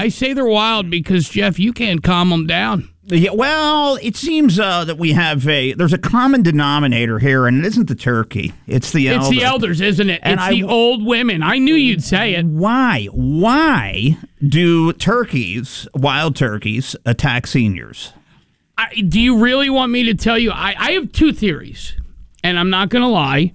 I say they're wild because, Jeff, you can't calm them down. Yeah, well, it seems that we have there's a common denominator here, and it isn't the turkey. It's the elders. It's the elders, isn't it? And it's the old women. I knew you'd say it. Why? Why do wild turkeys, attack seniors? Do you really want me to tell you? I have two theories, and I'm not going to lie.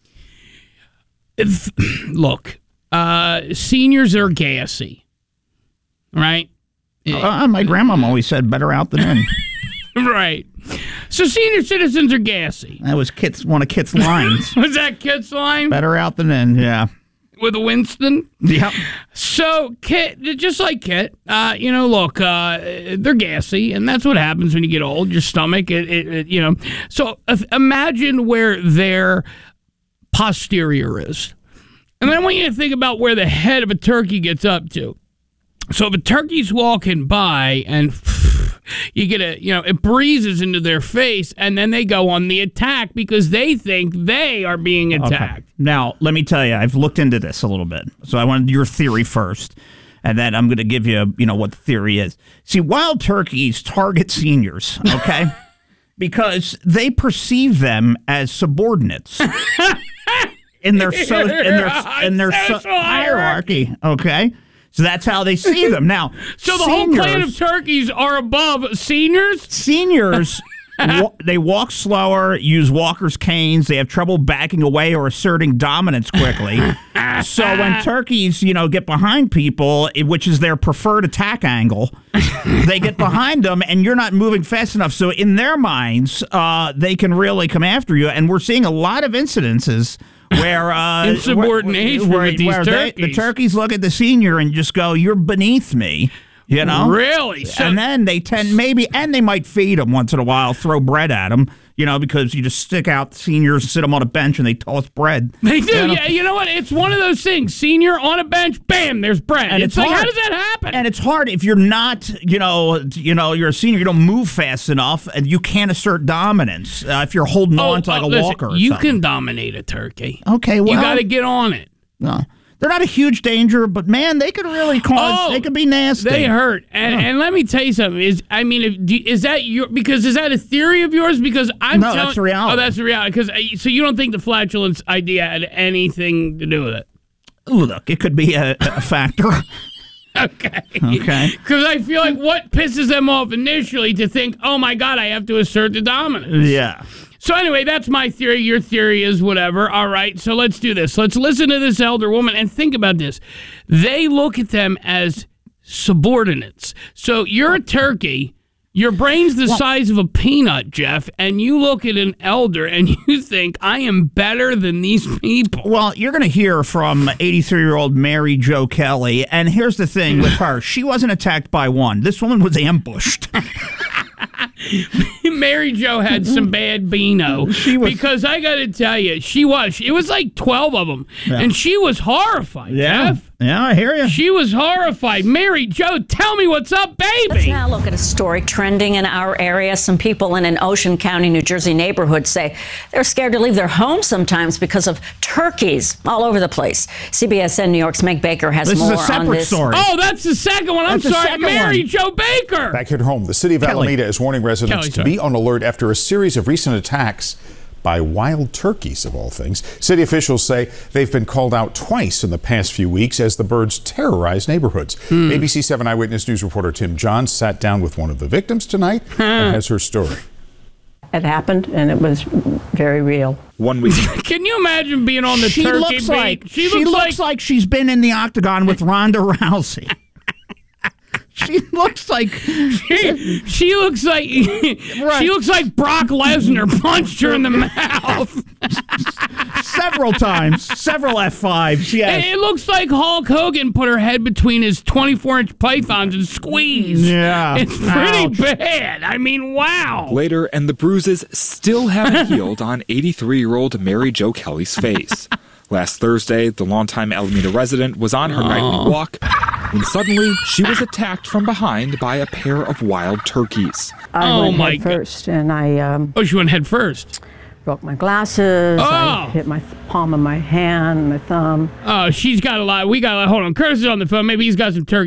Look, seniors are gassy, right? My grandmom always said better out than in. Right. So senior citizens are gassy. That was one of Kit's lines. Was that Kit's line? Better out than in, yeah. With a Winston? Yep. So Kit, just like Kit, look, they're gassy, and that's what happens when you get old. Your stomach, So imagine where their posterior is. And then I want you to think about where the head of a turkey gets up to. So if a turkey's walking by and you get it breezes into their face, and then they go on the attack because they think they are being attacked. Okay. Now, let me tell you, I've looked into this a little bit. So I wanted your theory first, and then I'm going to give you, what the theory is. See, wild turkeys target seniors, okay? Because they perceive them as subordinates in their social hierarchy, okay? So that's how they see them. Now, so the whole clan of turkeys are above seniors? Seniors, they walk slower, use walkers' canes. They have trouble backing away or asserting dominance quickly. So when turkeys, get behind people, which is their preferred attack angle, they get behind them, and you're not moving fast enough. So in their minds, they can really come after you. And we're seeing a lot of incidences where insubordination with these turkeys. The turkeys look at the senior and just go, "You're beneath me," Really? And then they they might feed them once in a while, throw bread at them, because you just stick out the seniors, sit them on a bench, and they toss bread. They do. Yeah, you know what? It's one of those things. Senior on a bench, bam, there's bread. And it's like, how does that happen? And it's hard if you're not, you're a senior, you don't move fast enough, and you can't assert dominance if you're holding on to a walker. You can dominate a turkey. Okay, well, you got to get on it. No. They're not a huge danger, but man, they could really cause. They could be nasty. They hurt, and let me tell you something. Is that a theory of yours? Because that's reality. Oh, that's the reality. Because so you don't think the flatulence idea had anything to do with it? Look, it could be a factor. Okay. Because I feel like what pisses them off initially to think, oh my God, I have to assert the dominance. Yeah. So anyway, that's my theory. Your theory is whatever. All right, so let's do this. Let's listen to this elder woman and think about this. They look at them as subordinates. So you're a turkey. Your brain's the size of a peanut, Jeff, and you look at an elder and you think, I am better than these people. Well, you're going to hear from 83-year-old Mary Jo Kelly, and here's the thing with her. She wasn't attacked by one. This woman was ambushed. Mary Jo had some bad Beano. Because I got to tell you, it was like 12 of them. Yeah. And she was horrified, Jeff. Yeah, I hear you. She was horrified. Mary Jo, tell me what's up, baby. Let's now look at a story trending in our area. Some people in an Ocean County, New Jersey neighborhood say they're scared to leave their homes sometimes because of turkeys all over the place. CBSN New York's Meg Baker has more on this. This is a separate story. Oh, that's the second one. I'm sorry. Mary Jo Baker. Back at home, the city of Alameda is warning residents to be on alert after a series of recent attacks by wild turkeys, of all things. City officials say they've been called out twice in the past few weeks as the birds terrorize neighborhoods. ABC 7 Eyewitness News reporter Tim Johns sat down with one of the victims tonight and has her story. It happened, and it was very real. 1 week. Can you imagine being on the she turkey looks beat? Like, she looks like she's been in the octagon with Ronda Rousey. She looks like she looks like right. She looks like Brock Lesnar punched her in the mouth several times, several F5s. Yes. It looks like Hulk Hogan put her head between his 24-inch pythons and squeezed. Yeah, it's pretty bad. I mean, wow. Later, and the bruises still haven't healed on 83-year-old Mary Jo Kelly's face. Last Thursday, the longtime Alameda resident was on her nightly walk when suddenly she was attacked from behind by a pair of wild turkeys. I went head first, and I... she went head first. Broke my glasses. I hit my palm of my hand, my thumb. Oh, she's got a lot. Hold on. Curtis is on the phone. Maybe he's got some turkey.